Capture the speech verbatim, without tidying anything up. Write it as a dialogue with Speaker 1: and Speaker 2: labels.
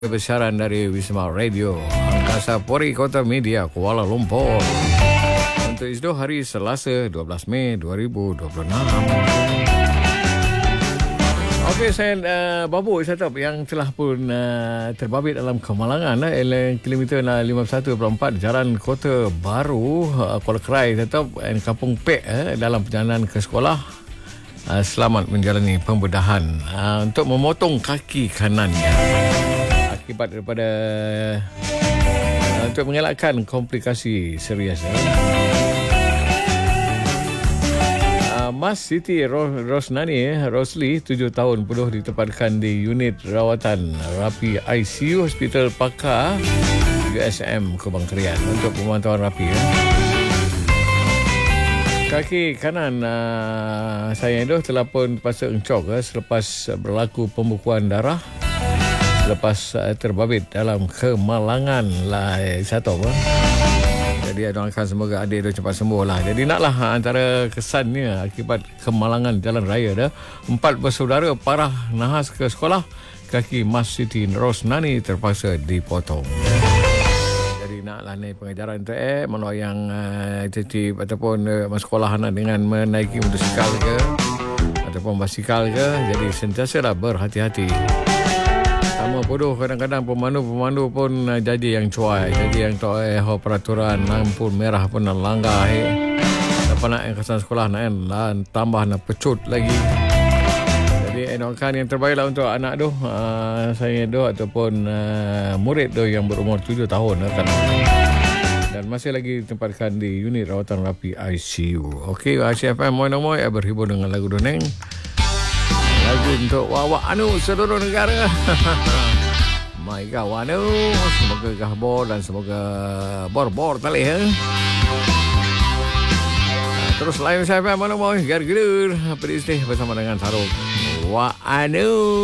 Speaker 1: Besaran dari Wisma Radio Angkasa Puri Kota Media Kuala Lumpur untuk Isdo hari Selasa dua belas Mei dua ribu dua puluh enam. Okey, saya uh, Babu Isatop yang telah pun uh, terbabit dalam kemalangan eh, kilometer lima puluh satu perpuluhan empat Jalan Kota Baru uh, Kuala Krai Isatop dan Kampung Pek eh, dalam perjalanan ke sekolah. Uh, selamat menjalani pembedahan uh, untuk memotong kaki kanannya akibat daripada uh, untuk mengelakkan komplikasi serius. Eh. Uh, Mas Siti Ros- Rosnani eh, Rosli, tujuh tahun, penuh ditempatkan di unit rawatan rapi I C U Hospital Pakar U S M Kubang Krian untuk pemantauan rapi. Eh. Kaki kanan uh, saya itu telah pun terpaksa encok eh, selepas berlaku pembekuan darah selepas uh, terbabit dalam kemalangan lah eh, satu apa. Jadi doakan semoga adik itu cepat sembuh lah. Jadi naklah antara kesannya akibat kemalangan jalan raya dah. Empat bersaudara parah nahas ke sekolah. Kaki Mas Siti Rosnani terpaksa dipotong. Naklah ni pengajaran tu eh mana yang uh, tertib ataupun uh, sekolah anak dengan menaiki motosikal ke ataupun basikal ke, jadi sentiasalah berhati-hati. Sama bodoh kadang-kadang pemandu-pemandu pun uh, jadi yang cuai, jadi yang tak eh oh, peraturan lampu merah pun nak langgar eh. Dapat nak yang kesan sekolah nak kan tambah nak pecut lagi. Jadi doakan yang terbaiklah untuk anak tu, uh, saya tu ataupun uh, murid tu yang berumur tujuh tahun kan. Dan masih lagi ditempatkan di unit rawatan rapi I C U. Okey, A C F M Moy-Moy berhibur dengan lagu dongeng. Lagu untuk wawak anu seluruh negara. My God, anu, semoga gahbor dan semoga bor-bor tali eh. Terus lain saya Moy-Moy gar-gar beristih bersama dengan Sarung. Wa anu